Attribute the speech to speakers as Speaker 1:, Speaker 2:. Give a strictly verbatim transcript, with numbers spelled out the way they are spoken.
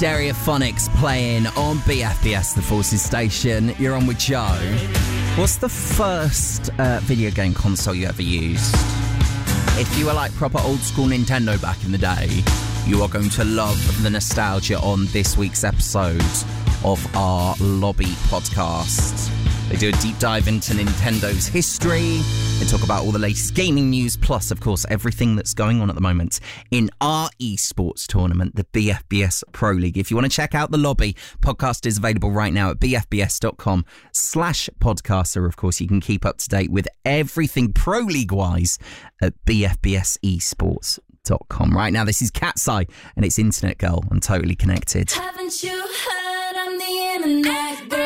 Speaker 1: Stereophonics playing on B F B S, the Forces station. You're on with Joe. What's the first uh, video game console you ever used? If you were like proper old school Nintendo back in the day, you are going to love the nostalgia on this week's episode of our Lobby podcast. They do a deep dive into Nintendo's history. They talk about all the latest gaming news, plus, of course, everything that's going on at the moment in our esports tournament, the B F B S Pro League. If you want to check out the Lobby, podcast is available right now at bfbs.com slash podcaster. Of course, you can keep up to date with everything Pro League-wise at b f b s esports dot com. Right now, this is Cat's Eye, and it's Internet Girl. I'm Totally Connected.
Speaker 2: Haven't you heard I'm the internet girl?